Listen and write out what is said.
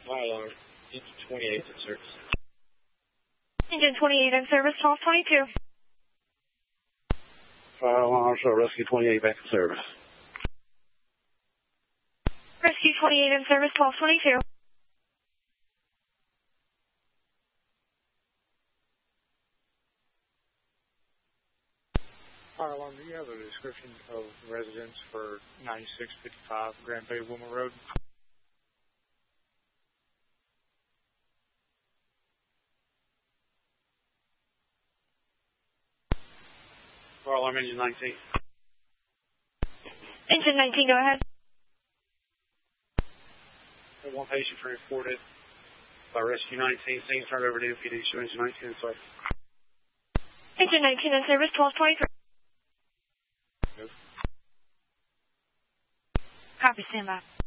Fire alarm. Engine 28 in service. Engine 28 in service, 1222. Fire alarm, so rescue 28 back in service. Rescue 28 in service, 1222. Fire alarm, do you have a description of residents for 9655 Grand Bay Wilma Road? Fire alarm, engine 19. Engine 19, go ahead. One patient transported by rescue 19. Scene turned over to MPD. Show engine 19 in sight. Engine 19 in service, 1223. Copy, standby.